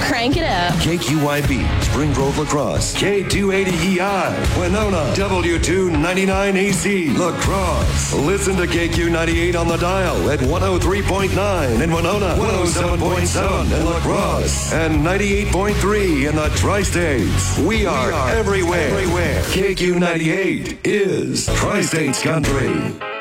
Crank it up. KQYB, Spring Grove La Crosse. K280EI, Winona. W299AC, La Crosse. Listen to KQ98 on the dial at 103.9 in Winona, 107.7 in La Crosse, and 98.3 in the Tri-States. We are everywhere. KQ98 is Tri-States Country.